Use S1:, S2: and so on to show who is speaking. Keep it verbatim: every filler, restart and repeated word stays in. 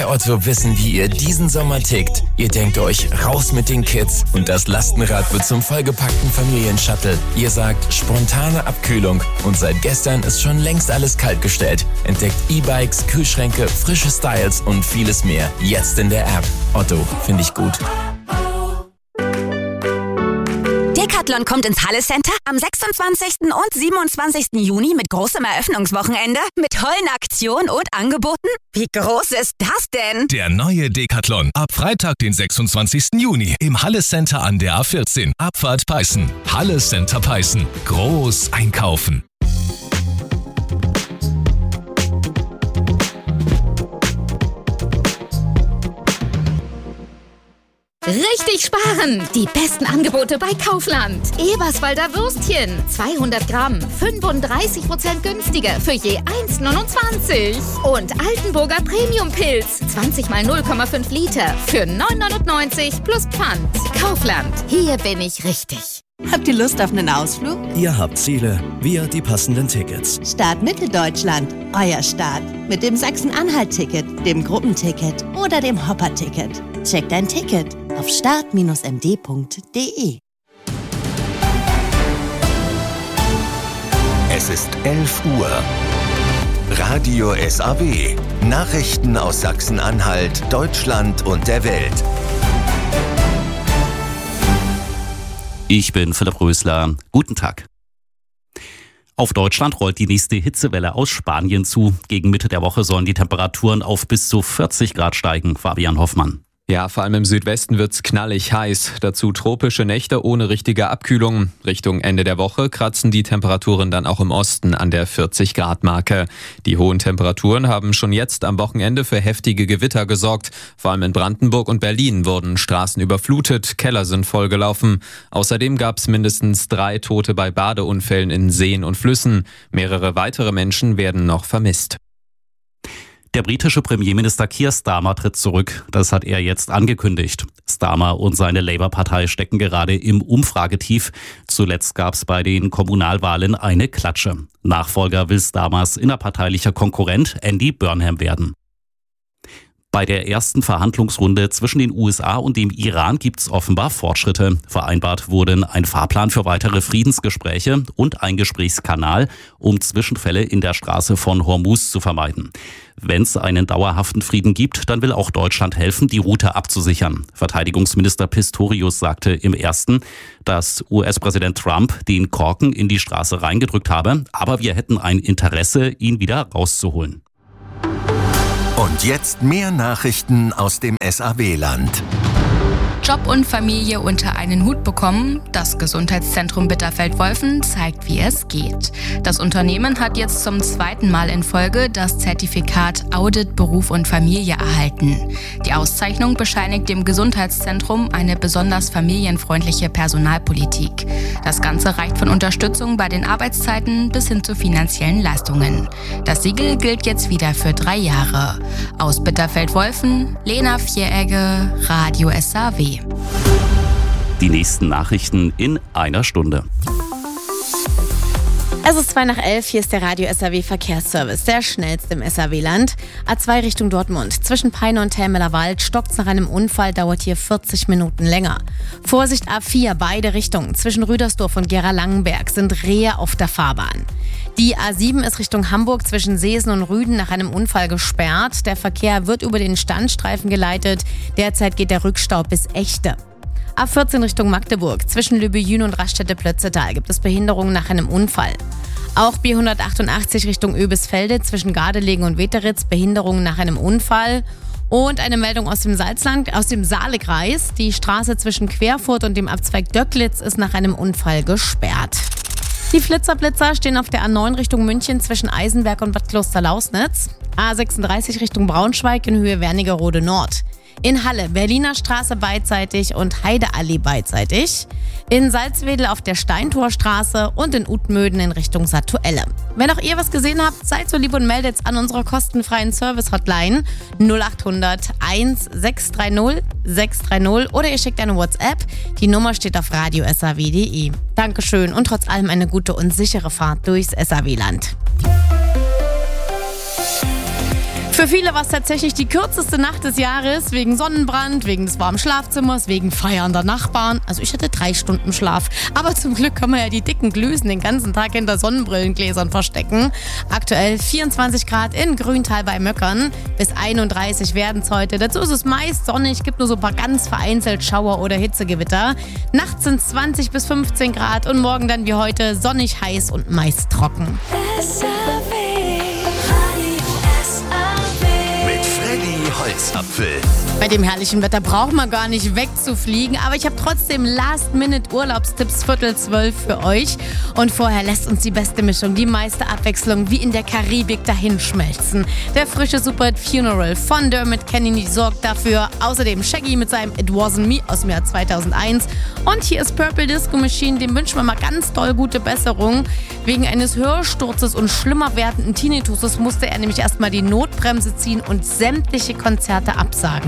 S1: bei Otto wissen, wie ihr diesen Sommer tickt. Ihr denkt euch, raus mit den Kids und das Lastenrad wird zum vollgepackten Familienshuttle. Ihr sagt, spontane Abkühlung und seit gestern ist schon längst alles kaltgestellt. Entdeckt E-Bikes, Kühlschränke, frische Styles und vieles mehr. Jetzt in der App. Otto, finde ich gut.
S2: Decathlon kommt ins Halle Center am sechsundzwanzigsten und siebenundzwanzigsten Juni mit großem Eröffnungswochenende, mit tollen Aktionen und Angeboten. Wie groß ist das denn?
S3: Der neue Decathlon. Ab Freitag, den sechsundzwanzigsten Juni im Halle Center an der A vierzehn. Abfahrt Peißen. Halle Center Peißen. Groß einkaufen.
S4: Richtig sparen! Die besten Angebote bei Kaufland. Eberswalder Würstchen, zweihundert Gramm, fünfunddreißig Prozent günstiger für je eins neunundzwanzig. Und Altenburger Premium-Pilz, zwanzig mal null Komma fünf Liter für neun neunundneunzig plus Pfand. Kaufland, hier bin ich richtig.
S5: Habt ihr Lust auf einen Ausflug?
S6: Ihr habt Ziele, wir die passenden Tickets.
S5: Start Mitteldeutschland, euer Start. Mit dem Sachsen-Anhalt-Ticket, dem Gruppenticket oder dem Hopper-Ticket. Checkt dein Ticket auf start Bindestrich m d punkt d e.
S7: Es ist elf Uhr. Radio S A W. Nachrichten aus Sachsen-Anhalt, Deutschland und der Welt.
S8: Ich bin Philipp Rösler. Guten Tag. Auf Deutschland rollt die nächste Hitzewelle aus Spanien zu. Gegen Mitte der Woche sollen die Temperaturen auf bis zu vierzig Grad steigen. Fabian Hoffmann.
S9: Ja, vor allem im Südwesten wird's knallig heiß. Dazu tropische Nächte ohne richtige Abkühlung. Richtung Ende der Woche kratzen die Temperaturen dann auch im Osten an der vierzig Grad Marke. Die hohen Temperaturen haben schon jetzt am Wochenende für heftige Gewitter gesorgt. Vor allem in Brandenburg und Berlin wurden Straßen überflutet, Keller sind vollgelaufen. Außerdem gab's mindestens drei Tote bei Badeunfällen in Seen und Flüssen. Mehrere weitere Menschen werden noch vermisst.
S8: Der britische Premierminister Keir Starmer tritt zurück. Das hat er jetzt angekündigt. Starmer und seine Labour-Partei stecken gerade im Umfragetief. Zuletzt gab es bei den Kommunalwahlen eine Klatsche. Nachfolger will Starmers innerparteilicher Konkurrent Andy Burnham werden. Bei der ersten Verhandlungsrunde zwischen den U S A und dem Iran gibt es offenbar Fortschritte. Vereinbart wurden ein Fahrplan für weitere Friedensgespräche und ein Gesprächskanal, um Zwischenfälle in der Straße von Hormuz zu vermeiden. Wenn es einen dauerhaften Frieden gibt, dann will auch Deutschland helfen, die Route abzusichern. Verteidigungsminister Pistorius sagte im ersten, dass U S-Präsident Trump den Korken in die Straße reingedrückt habe, aber wir hätten ein Interesse, ihn wieder rauszuholen.
S7: Und jetzt mehr Nachrichten aus dem S A W-Land.
S10: Job und Familie unter einen Hut bekommen. Das Gesundheitszentrum Bitterfeld-Wolfen zeigt, wie es geht. Das Unternehmen hat jetzt zum zweiten Mal in Folge das Zertifikat Audit Beruf und Familie erhalten. Die Auszeichnung bescheinigt dem Gesundheitszentrum eine besonders familienfreundliche Personalpolitik. Das Ganze reicht von Unterstützung bei den Arbeitszeiten bis hin zu finanziellen Leistungen. Das Siegel gilt jetzt wieder für drei Jahre. Aus Bitterfeld-Wolfen, Lena Vieregge, Radio S A W.
S8: Die nächsten Nachrichten in einer Stunde.
S11: Es ist zwei nach elf, hier ist der Radio S A W Verkehrsservice, der schnellste im S A W-Land. A zwei Richtung Dortmund. Zwischen Peine und Telmeler Wald stockt's nach einem Unfall, dauert hier vierzig Minuten länger. Vorsicht A vier, beide Richtungen. Zwischen Rüdersdorf und Gera-Langenberg sind Rehe auf der Fahrbahn. Die A sieben ist Richtung Hamburg zwischen Seesen und Rüden nach einem Unfall gesperrt. Der Verkehr wird über den Standstreifen geleitet. Derzeit geht der Rückstau bis Echte. A vierzehn Richtung Magdeburg. Zwischen Lübejün und Raststätte-Plötzetal gibt es Behinderungen nach einem Unfall. Auch B hundertachtundachtzig Richtung Oebisfelde zwischen Gardelegen und Weteritz, Behinderungen nach einem Unfall. Und eine Meldung aus dem Salzland, aus dem Saalekreis. Die Straße zwischen Querfurt und dem Abzweig Döcklitz ist nach einem Unfall gesperrt. Die Flitzerblitzer stehen auf der A neun Richtung München zwischen Eisenberg und Bad Kloster-Lausnitz. A sechsunddreißig Richtung Braunschweig in Höhe Wernigerode Nord. In Halle, Berliner Straße beidseitig und Heideallee beidseitig. In Salzwedel auf der Steintorstraße und in Utmöden in Richtung Satuelle. Wenn auch ihr was gesehen habt, seid so lieb und meldet's an unserer kostenfreien Service-Hotline null achthundert eins sechs drei null sechs drei null oder ihr schickt eine WhatsApp. Die Nummer steht auf radio s a w punkt d e. Dankeschön und trotz allem eine gute und sichere Fahrt durchs S A W-Land. Für viele war es tatsächlich die kürzeste Nacht des Jahres, wegen Sonnenbrand, wegen des warmen Schlafzimmers, wegen feiernder Nachbarn. Also ich hatte drei Stunden Schlaf. Aber zum Glück kann man ja die dicken Glüsen den ganzen Tag hinter Sonnenbrillengläsern verstecken. Aktuell vierundzwanzig Grad in Grüntal bei Möckern. Bis einunddreißig werden es heute. Dazu ist es meist sonnig, gibt nur so ein paar ganz vereinzelt Schauer oder Hitzegewitter. Nachts sind zwanzig bis fünfzehn Grad und morgen dann wie heute sonnig, heiß und meist trocken.
S7: Holzapfel.
S11: Bei dem herrlichen Wetter braucht man gar nicht wegzufliegen, aber ich habe trotzdem Last-Minute-Urlaubstipps Viertel zwölf für euch. Und vorher lässt uns die beste Mischung, die meiste Abwechslung wie in der Karibik dahinschmelzen. Der frische Super Funeral von Dermot Kennedy sorgt dafür. Außerdem Shaggy mit seinem It Wasn't Me aus dem Jahr zweitausendeins. Und hier ist Purple Disco Machine, dem wünschen wir mal ganz doll gute Besserung. Wegen eines Hörsturzes und schlimmer werdenden Tinnituses musste er nämlich erstmal die Notbremse ziehen und sämtliche Konzerte absagen.